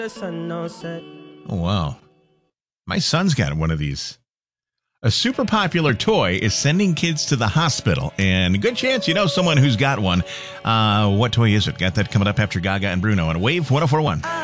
Oh, wow. My son's got one of these. A super popular toy is sending kids to the hospital, and a good chance you know someone who's got one. What toy is it? Got that coming up after Gaga and Bruno on Wave 104.1.